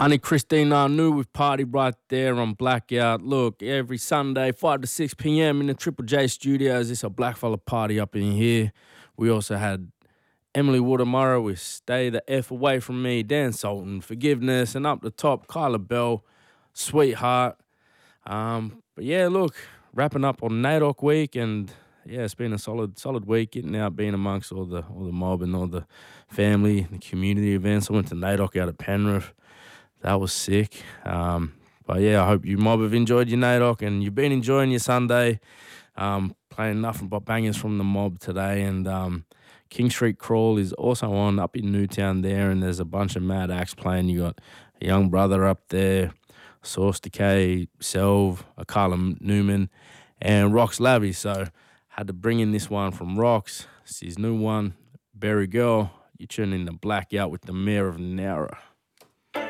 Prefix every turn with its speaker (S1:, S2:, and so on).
S1: Honey Christina, I knew we've partied right there on Blackout. Look, every Sunday, 5 to 6 p.m. in the Triple J studios. It's a blackfella party up in here. We also had Emily Woodamara with Stay the F Away From Me, Dan Sultan, Forgiveness, and up the top, Kyla Bell, Sweetheart. But yeah, look, wrapping up on NAIDOC week, and yeah, it's been a solid week, getting out, being amongst all the mob and all the family, the community events. I went to NAIDOC out at Penrith. That was sick. But yeah, I hope you mob have enjoyed your NAIDOC and you've been enjoying your Sunday. Playing nothing but bangers from the mob today. And King Street Crawl is also on up in Newtown there, and there's a bunch of mad acts playing. You got a Young Brother up there, Source Decay, Selv, Akala Newman, and Rox Lavy. So had to bring in this one from Rox. It's his new one, Berry Girl. You're tuning in to Blackout with the Mayor of Nowra.